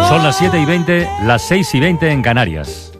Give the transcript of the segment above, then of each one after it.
Son las 7:20, las 6:20 en Canarias.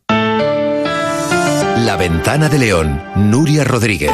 La Ventana de León, Nuria Rodríguez.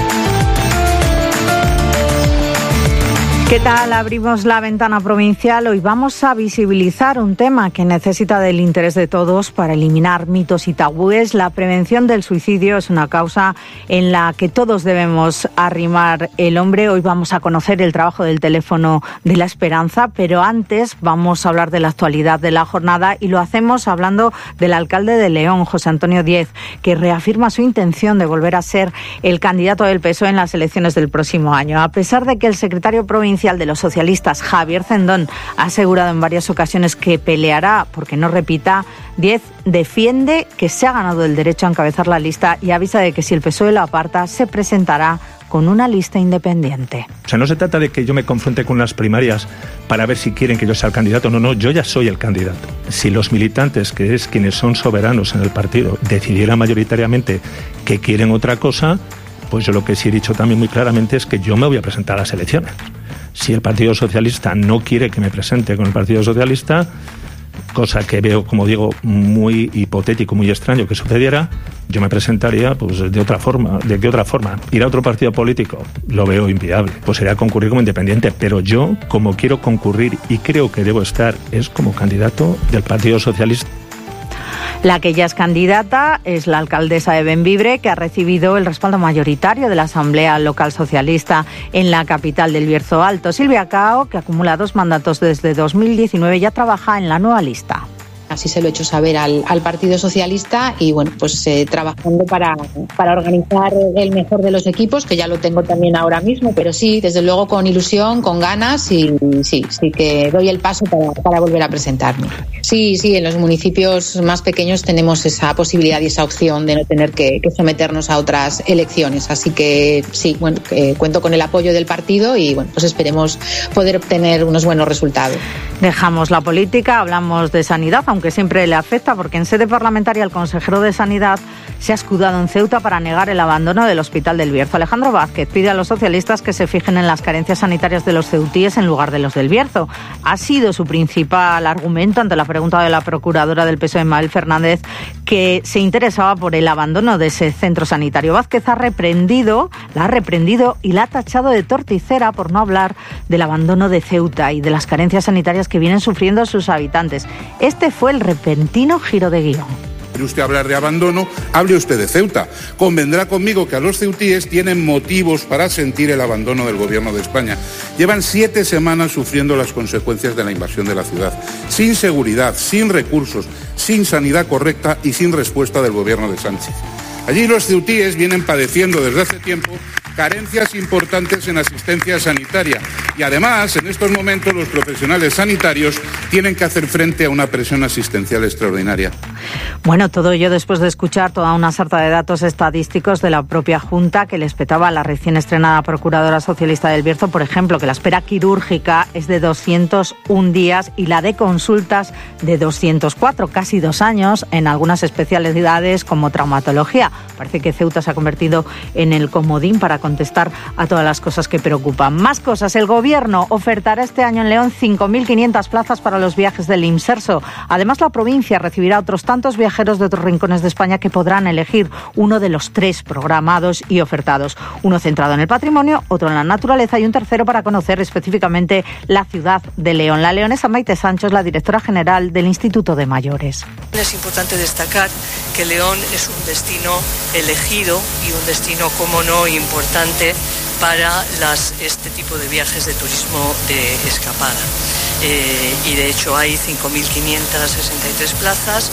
¿Qué tal? Abrimos la ventana provincial. Hoy vamos a visibilizar un tema que necesita del interés de todos para eliminar mitos y tabúes. La prevención del suicidio es una causa en la que todos debemos arrimar el hombro. Hoy vamos a conocer el trabajo del teléfono de la esperanza, pero antes vamos a hablar de la actualidad de la jornada y lo hacemos hablando del alcalde de León, José Antonio Díez, que reafirma su intención de volver a ser el candidato del PSOE en las elecciones del próximo año. A pesar de que el secretario provincial de los socialistas, Javier Cendón, ha asegurado en varias ocasiones que peleará porque no repita, Díez defiende que se ha ganado el derecho a encabezar la lista y avisa de que si el PSOE lo aparta, se presentará con una lista independiente. O sea, no se trata de que yo me confronte con las primarias para ver si quieren que yo sea el candidato. No, yo ya soy el candidato. Si los militantes, que es quienes son soberanos en el partido, decidieran mayoritariamente que quieren otra cosa, pues yo lo que sí he dicho también muy claramente es que yo me voy a presentar a las elecciones. Si el Partido Socialista no quiere que me presente con el Partido Socialista, cosa que veo, como digo, muy hipotético, muy extraño que sucediera, yo me presentaría pues de otra forma. ¿De qué otra forma? ¿Ir a otro partido político? Lo veo inviable. Pues sería concurrir como independiente, pero yo, como quiero concurrir y creo que debo estar, es como candidato del Partido Socialista. La que ya es candidata es la alcaldesa de Bembibre, que ha recibido el respaldo mayoritario de la Asamblea Local Socialista en la capital del Bierzo Alto. Silvia Cao, que acumula 2 mandatos desde 2019, ya trabaja en la nueva lista. Así se lo he hecho saber al Partido Socialista y bueno, pues trabajando para organizar el mejor de los equipos, que ya lo tengo también ahora mismo, pero sí, desde luego con ilusión, con ganas y sí que doy el paso para volver a presentarme. Sí, en los municipios más pequeños tenemos esa posibilidad y esa opción de no tener que someternos a otras elecciones, así que sí, bueno, cuento con el apoyo del partido y bueno, pues esperemos poder obtener unos buenos resultados. Dejamos la política, hablamos de sanidad, aunque siempre le afecta, porque en sede parlamentaria el consejero de Sanidad se ha escudado en Ceuta para negar el abandono del Hospital del Bierzo. Alejandro Vázquez pide a los socialistas que se fijen en las carencias sanitarias de los ceutíes en lugar de los del Bierzo. Ha sido su principal argumento ante la pregunta de la procuradora del PSOE, Mabel Fernández, que se interesaba por el abandono de ese centro sanitario. Vázquez la ha reprendido y la ha tachado de torticera por no hablar del abandono de Ceuta y de las carencias sanitarias que vienen sufriendo sus habitantes. Este fue el repentino giro de guión. ¿Quiere usted hablar de abandono? Hable usted de Ceuta. Convendrá conmigo que a los ceutíes tienen motivos para sentir el abandono del gobierno de España. Llevan 7 semanas sufriendo las consecuencias de la invasión de la ciudad, sin seguridad, sin recursos, sin sanidad correcta y sin respuesta del gobierno de Sánchez. Allí los ceutíes vienen padeciendo desde hace tiempo carencias importantes en asistencia sanitaria y además en estos momentos los profesionales sanitarios tienen que hacer frente a una presión asistencial extraordinaria. Bueno, todo ello después de escuchar toda una sarta de datos estadísticos de la propia Junta que le espetaba a la recién estrenada procuradora socialista del Bierzo, por ejemplo, que la espera quirúrgica es de 201 días y la de consultas de 204, casi 2 años en algunas especialidades como traumatología. Parece que Ceuta se ha convertido en el comodín para contestar a todas las cosas que preocupan. Más cosas. El Gobierno ofertará este año en León 5.500 plazas para los viajes del Imserso. Además, la provincia recibirá otros tantos viajeros de otros rincones de España que podrán elegir uno de los 3 programados y ofertados. Uno centrado en el patrimonio, otro en la naturaleza y un tercero para conocer específicamente la ciudad de León. La leonesa Maite Sancho es la directora general del Instituto de Mayores. Es importante destacar que León es un destino elegido y un destino, como no, importante para este tipo de viajes de turismo de escapada. Y de hecho hay 5.563 plazas,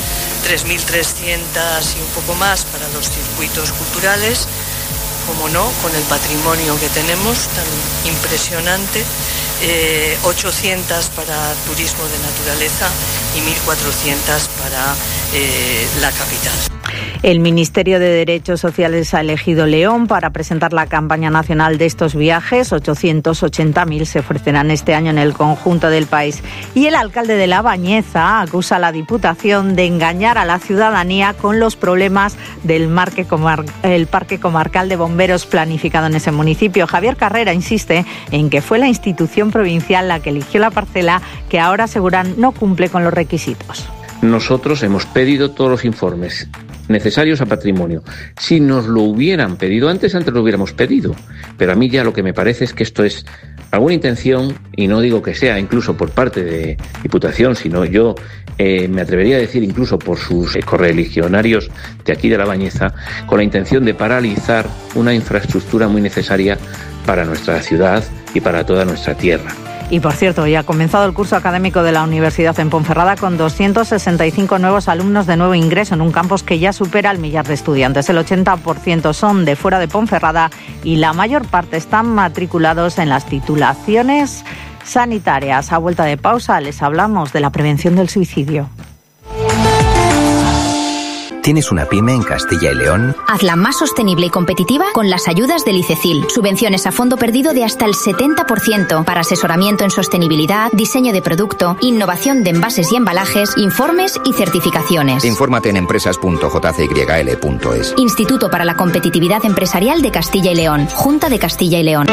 3.300 y un poco más para los circuitos culturales, como no, con el patrimonio que tenemos tan impresionante, 800 para turismo de naturaleza y 1.400 para la capital. El Ministerio de Derechos Sociales ha elegido León para presentar la campaña nacional de estos viajes. 880.000 se ofrecerán este año en el conjunto del país. Y el alcalde de La Bañeza acusa a la Diputación de engañar a la ciudadanía con los problemas del Parque Comarcal de Bomberos planificado en ese municipio. Javier Carrera insiste en que fue la institución provincial la que eligió la parcela, que ahora aseguran no cumple con los requisitos. Nosotros hemos pedido todos los informes necesarios a patrimonio. Si nos lo hubieran pedido antes lo hubiéramos pedido. Pero a mí ya lo que me parece es que esto es alguna intención, y no digo que sea incluso por parte de Diputación, sino yo me atrevería a decir incluso por sus correligionarios de aquí de La Bañeza, con la intención de paralizar una infraestructura muy necesaria para nuestra ciudad y para toda nuestra tierra. Y por cierto, ya ha comenzado el curso académico de la Universidad en Ponferrada con 265 nuevos alumnos de nuevo ingreso en un campus que ya supera el millar de estudiantes. El 80% son de fuera de Ponferrada y la mayor parte están matriculados en las titulaciones sanitarias. A vuelta de pausa les hablamos de la prevención del suicidio. ¿Tienes una pyme en Castilla y León? Hazla más sostenible y competitiva con las ayudas del ICECIL. Subvenciones a fondo perdido de hasta el 70% para asesoramiento en sostenibilidad, diseño de producto, innovación de envases y embalajes, informes y certificaciones. Infórmate en empresas.jcyl.es. Instituto para la Competitividad Empresarial de Castilla y León. Junta de Castilla y León.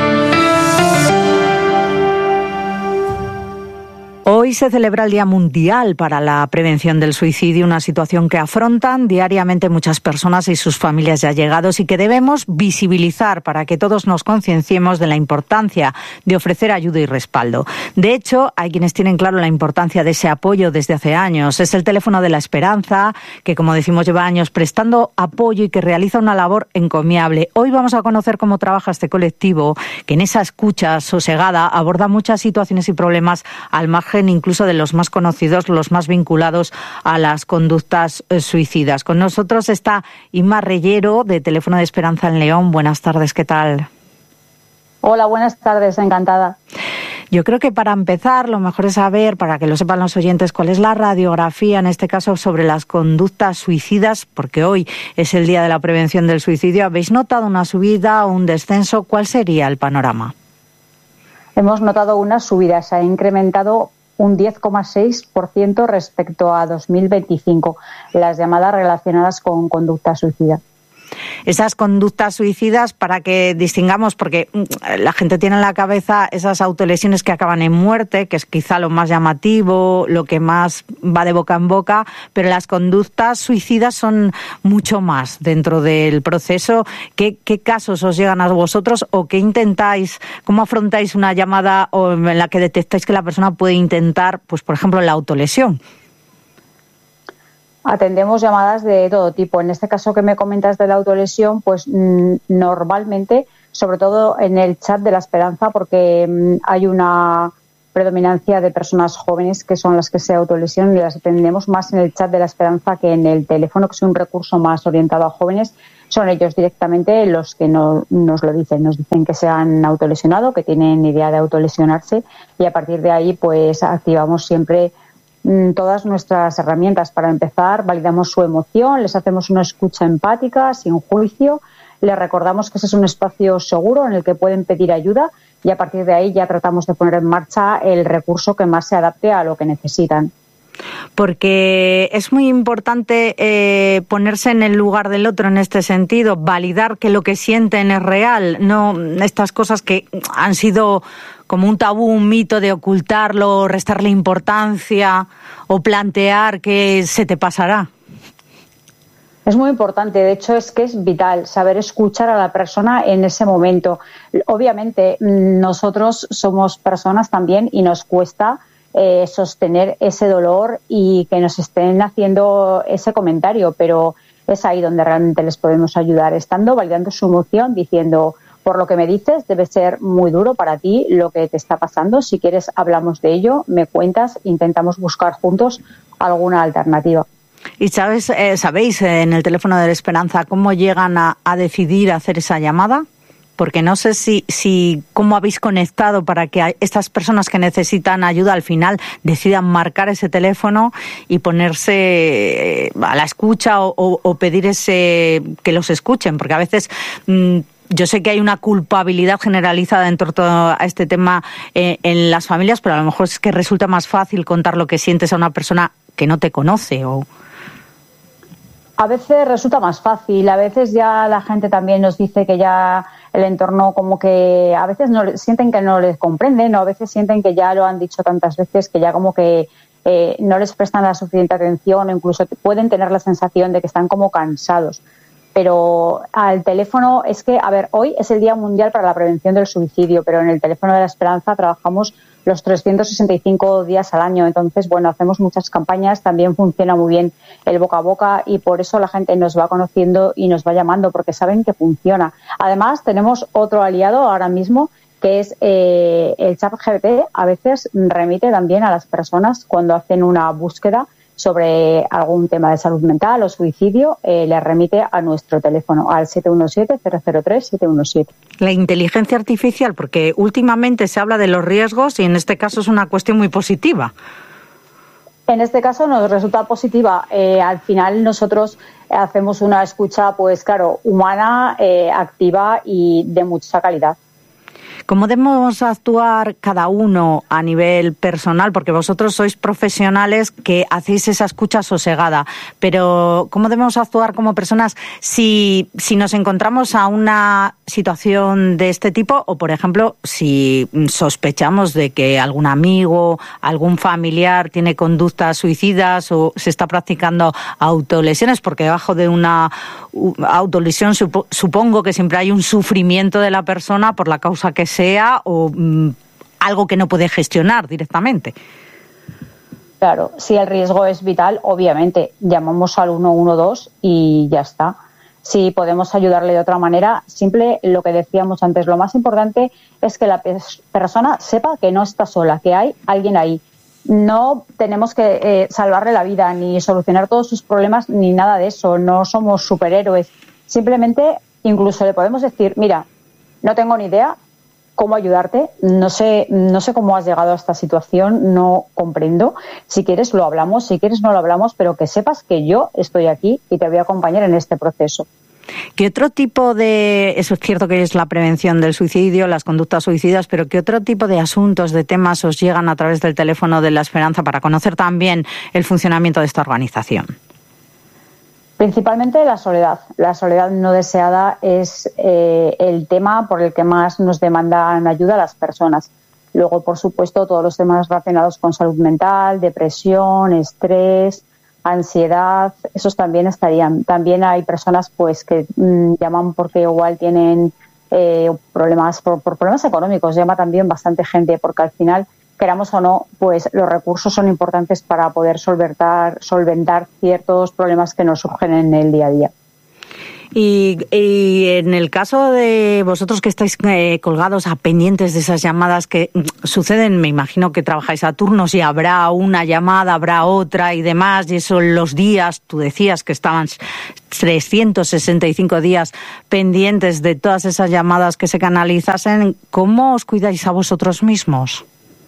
Hoy se celebra el Día Mundial para la Prevención del Suicidio, una situación que afrontan diariamente muchas personas y sus familias y allegados y que debemos visibilizar para que todos nos concienciemos de la importancia de ofrecer ayuda y respaldo. De hecho, hay quienes tienen claro la importancia de ese apoyo desde hace años. Es el teléfono de la esperanza, que como decimos lleva años prestando apoyo y que realiza una labor encomiable. Hoy vamos a conocer cómo trabaja este colectivo, que en esa escucha sosegada aborda muchas situaciones y problemas al margen incluso de los más conocidos, los más vinculados a las conductas suicidas. Con nosotros está Inma Reyero, de Teléfono de Esperanza en León. Buenas tardes, ¿qué tal? Hola, buenas tardes, encantada. Yo creo que para empezar, lo mejor es saber, para que lo sepan los oyentes, cuál es la radiografía, en este caso, sobre las conductas suicidas, porque hoy es el Día de la Prevención del Suicidio. ¿Habéis notado una subida o un descenso? ¿Cuál sería el panorama? Hemos notado una subida, se ha incrementado un 10,6% respecto a 2025, las llamadas relacionadas con conducta suicida. Esas conductas suicidas, para que distingamos, porque la gente tiene en la cabeza esas autolesiones que acaban en muerte, que es quizá lo más llamativo, lo que más va de boca en boca, pero las conductas suicidas son mucho más dentro del proceso. ¿Qué casos os llegan a vosotros o qué intentáis, cómo afrontáis una llamada en la que detectáis que la persona puede intentar, pues por ejemplo, la autolesión? Atendemos llamadas de todo tipo. En este caso que me comentas de la autolesión, pues normalmente, sobre todo en el chat de la Esperanza, porque hay una predominancia de personas jóvenes que son las que se autolesionan y las atendemos más en el chat de la Esperanza que en el teléfono, que es un recurso más orientado a jóvenes. Son ellos directamente los que nos lo dicen. Nos dicen que se han autolesionado, que tienen idea de autolesionarse y a partir de ahí pues activamos siempre todas nuestras herramientas. Para empezar, validamos su emoción, les hacemos una escucha empática, sin juicio, les recordamos que ese es un espacio seguro en el que pueden pedir ayuda y a partir de ahí ya tratamos de poner en marcha el recurso que más se adapte a lo que necesitan. Porque es muy importante ponerse en el lugar del otro en este sentido, validar que lo que sienten es real, no estas cosas que han sido como un tabú, un mito de ocultarlo, restarle importancia o plantear que se te pasará. Es muy importante, de hecho es que es vital saber escuchar a la persona en ese momento. Obviamente nosotros somos personas también y nos cuesta sostener ese dolor y que nos estén haciendo ese comentario, pero es ahí donde realmente les podemos ayudar, estando validando su emoción, diciendo: por lo que me dices, debe ser muy duro para ti lo que te está pasando. Si quieres, hablamos de ello, me cuentas, intentamos buscar juntos alguna alternativa. ¿Y sabéis en el teléfono de la Esperanza cómo llegan a decidir hacer esa llamada? Porque no sé si cómo habéis conectado para que estas personas que necesitan ayuda al final decidan marcar ese teléfono y ponerse a la escucha o pedir que los escuchen, porque a veces yo sé que hay una culpabilidad generalizada en torno a este tema en las familias, pero a lo mejor es que resulta más fácil contar lo que sientes a una persona que no te conoce o... A veces resulta más fácil, a veces ya la gente también nos dice que ya el entorno como que a veces sienten que no les comprenden o a veces sienten que ya lo han dicho tantas veces que ya como que no les prestan la suficiente atención o incluso pueden tener la sensación de que están como cansados. Pero al teléfono es que, a ver, hoy es el Día Mundial para la Prevención del Suicidio, pero en el Teléfono de la Esperanza trabajamos los 365 días al año. Entonces, bueno, hacemos muchas campañas, también funciona muy bien el boca a boca y por eso la gente nos va conociendo y nos va llamando, porque saben que funciona. Además, tenemos otro aliado ahora mismo, que es el ChatGPT. A veces remite también a las personas cuando hacen una búsqueda sobre algún tema de salud mental o suicidio, le remite a nuestro teléfono, al 717-003-717. La inteligencia artificial, porque últimamente se habla de los riesgos y en este caso es una cuestión muy positiva. En este caso nos resulta positiva. Al final nosotros hacemos una escucha, pues claro, humana, activa y de mucha calidad. ¿Cómo debemos actuar cada uno a nivel personal? Porque vosotros sois profesionales que hacéis esa escucha sosegada, pero ¿cómo debemos actuar como personas si nos encontramos a una situación de este tipo o, por ejemplo, si sospechamos de que algún amigo, algún familiar tiene conductas suicidas o se está practicando autolesiones? Porque debajo de una autolesión supongo que siempre hay un sufrimiento de la persona por la causa que sea o algo que no puede gestionar directamente. Claro, si el riesgo es vital, obviamente llamamos al 112 y ya está. Si podemos ayudarle de otra manera, simple, lo que decíamos antes, lo más importante es que la persona sepa que no está sola, que hay alguien ahí. No tenemos que salvarle la vida ni solucionar todos sus problemas ni nada de eso. No somos superhéroes. Simplemente incluso le podemos decir, mira, no tengo ni idea cómo ayudarte, no sé cómo has llegado a esta situación, no comprendo. Si quieres lo hablamos, si quieres no lo hablamos, pero que sepas que yo estoy aquí y te voy a acompañar en este proceso. ¿Qué otro tipo eso es cierto que es la prevención del suicidio, las conductas suicidas, pero qué otro tipo de asuntos, de temas os llegan a través del teléfono de la Esperanza para conocer también el funcionamiento de esta organización? Principalmente la soledad. La soledad no deseada es el tema por el que más nos demandan ayuda las personas. Luego, por supuesto, todos los temas relacionados con salud mental, depresión, estrés, ansiedad, esos también estarían. También hay personas pues que llaman porque igual tienen problemas por problemas económicos. Llama también bastante gente porque al final, queramos o no, pues los recursos son importantes para poder solventar ciertos problemas que nos surgen en el día a día. Y en el caso de vosotros que estáis colgados a pendientes de esas llamadas que suceden, me imagino que trabajáis a turnos y habrá una llamada, habrá otra y demás, y eso los días, tú decías que estaban 365 días pendientes de todas esas llamadas que se canalizasen, ¿cómo os cuidáis a vosotros mismos?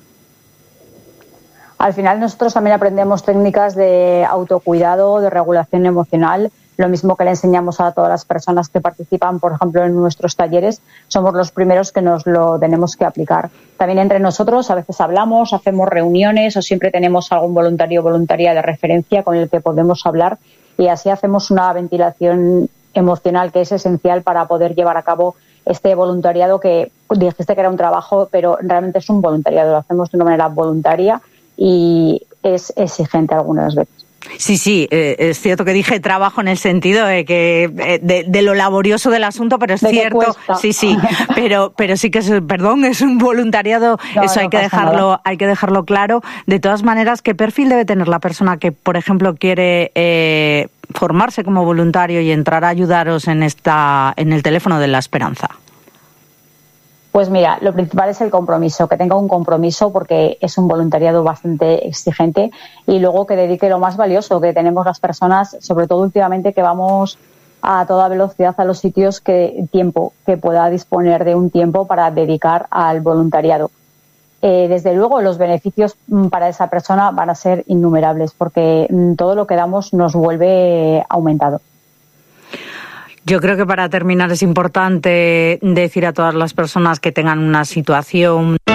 Al final nosotros también aprendemos técnicas de autocuidado, de regulación emocional, lo mismo que le enseñamos a todas las personas que participan, por ejemplo, en nuestros talleres, somos los primeros que nos lo tenemos que aplicar. También entre nosotros a veces hablamos, hacemos reuniones o siempre tenemos algún voluntario o voluntaria de referencia con el que podemos hablar y así hacemos una ventilación emocional que es esencial para poder llevar a cabo este voluntariado que dijiste que era un trabajo, pero realmente es un voluntariado, lo hacemos de una manera voluntaria y es exigente algunas veces. Sí, es cierto que dije trabajo en el sentido de que de lo laborioso del asunto, pero es cierto, sí, pero sí que es un voluntariado, no, eso hay que dejarlo claro. De todas maneras, ¿qué perfil debe tener la persona que, por ejemplo, quiere formarse como voluntario y entrar a ayudaros en el teléfono de la Esperanza? Pues mira, lo principal es el compromiso, que tenga un compromiso porque es un voluntariado bastante exigente y luego que dedique lo más valioso que tenemos las personas, sobre todo últimamente que vamos a toda velocidad a los sitios que pueda disponer de un tiempo para dedicar al voluntariado. Desde luego, los beneficios para esa persona van a ser innumerables, porque todo lo que damos nos vuelve aumentado. Yo creo que para terminar es importante decir a todas las personas que tengan una situación